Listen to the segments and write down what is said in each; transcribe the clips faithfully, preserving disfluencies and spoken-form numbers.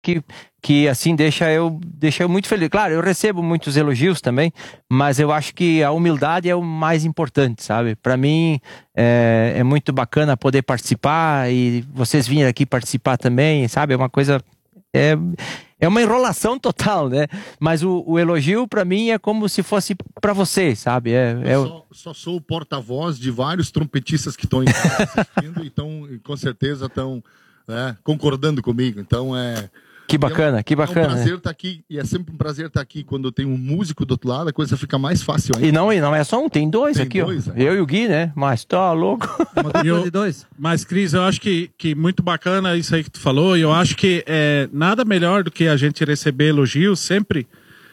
que, que assim, deixa eu, deixa eu muito feliz. Claro, eu recebo muitos elogios também, mas eu acho que a humildade é o mais importante, sabe? Para mim, é, é muito bacana poder participar e vocês virem aqui participar também, sabe? É uma coisa... É, é uma enrolação total, né? Mas o, o elogio, para mim, é como se fosse para vocês, sabe? É, é... Eu só, só sou o porta-voz de vários trompetistas que estão em casa assistindo e tão, com certeza estão, né, concordando comigo. Então, é... Que bacana, é um, que bacana. É um prazer estar aqui, e é sempre um prazer estar aqui quando tem um músico do outro lado, a coisa fica mais fácil ainda. E não, e não é só um, tem dois Tem aqui, dois, ó. é. Eu e o Gui, né? Mas tá louco. Eu, de dois. Mas, Cris, eu acho que, que muito bacana isso aí que tu falou, e eu acho que é, nada melhor do que a gente receber elogios sempre.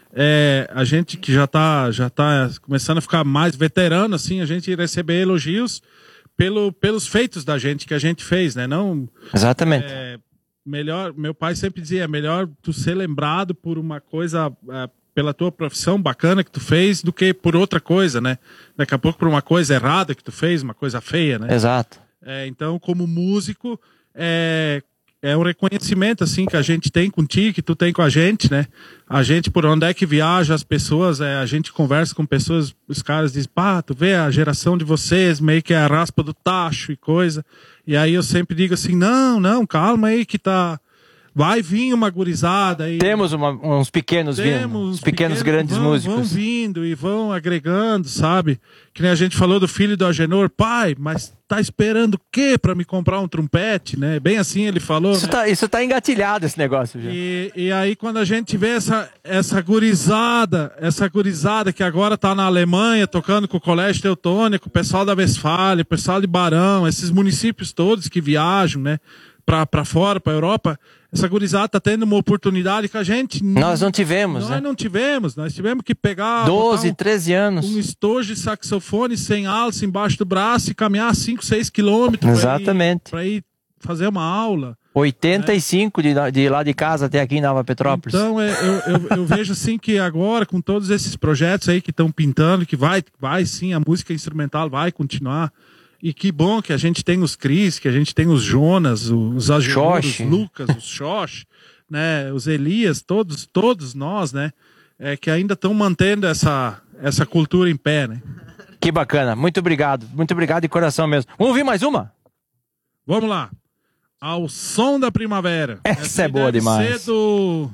É, a gente que já tá, já tá começando a ficar mais veterano, assim, a gente receber elogios pelo, pelos feitos da gente, que a gente fez, né? Não... Exatamente. É, melhor, meu pai sempre dizia, é melhor tu ser lembrado por uma coisa, é, pela tua profissão bacana que tu fez, do que por outra coisa, né? Daqui a pouco por uma coisa errada que tu fez, uma coisa feia, né? Exato. É, então, como músico, é, é um reconhecimento, assim, que a gente tem contigo, que tu tem com a gente, né? A gente, por onde é que viaja, as pessoas, é, a gente conversa com pessoas, os caras dizem, pá, tu vê a geração de vocês, meio que é a raspa do tacho e coisa. E aí eu sempre digo assim, não, não, calma aí que tá... Vai vir uma gurizada aí. Temos uma, uns pequenos Temos vindo, uns uns pequenos, pequenos grandes vão, músicos. Vão vindo e vão agregando, sabe? Que nem a gente falou do filho do Agenor. Pai, mas tá esperando o quê pra me comprar um trompete, né? Bem assim ele falou. Isso, né? tá, isso tá engatilhado, esse negócio já. E, e aí quando a gente vê essa, essa gurizada, essa gurizada que agora tá na Alemanha, tocando com o Colégio Teutônico, o pessoal da Westfália, o pessoal de Barão, esses municípios todos que viajam, né? Pra, pra fora, pra Europa, essa gurizada tá tendo uma oportunidade que a gente... Nós não tivemos, Nós né? não tivemos, nós tivemos que pegar... doze, botar treze anos. Um, um estojo de saxofone sem alça embaixo do braço e caminhar cinco, seis quilômetros Exatamente. para ir, ir fazer uma aula. oitenta e cinco de, de lá de casa até aqui em Nova Petrópolis. Então, é, eu, eu, eu vejo assim que agora, com todos esses projetos aí que estão pintando, que vai, vai sim, a música instrumental vai continuar. E que bom que a gente tem os Cris, que a gente tem os Jonas, os Agenor, os Lucas, os Xox, né, os Elias, todos, todos nós, né, é, que ainda estão mantendo essa, essa cultura em pé, né? Que bacana, muito obrigado, muito obrigado de coração mesmo. Vamos ouvir mais uma? Vamos lá. Ao som da primavera. Essa, Essa é boa deve demais. Ser do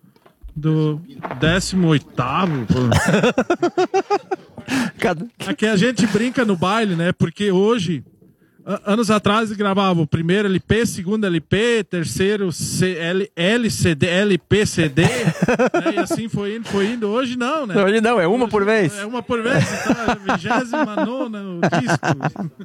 do décimo oitavo. Aqui a gente brinca no baile, né? Porque hoje, anos atrás, gravava o primeiro L P, segundo L P, terceiro C L, L C D, L P C D, né? E assim foi indo, foi indo. Hoje não, né? Hoje não, é uma hoje, por vez. É uma por vez, então é a vigésima nona o disco.